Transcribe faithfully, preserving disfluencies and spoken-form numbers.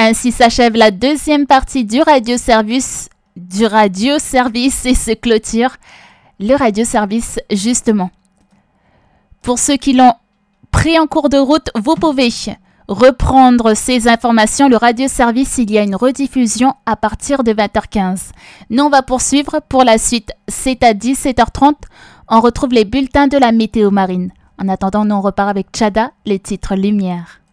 Ainsi s'achève la deuxième partie du radio-service, du radio-service et se clôture le radio-service justement. Pour ceux qui l'ont pris en cours de route, vous pouvez reprendre ces informations. Le radio-service, il y a une rediffusion à partir de vingt heures quinze. Nous, on va poursuivre pour la suite. C'est à dix-sept heures trente. On retrouve les bulletins de la météo marine. En attendant, nous, on repart avec Tchada, les titres Lumière.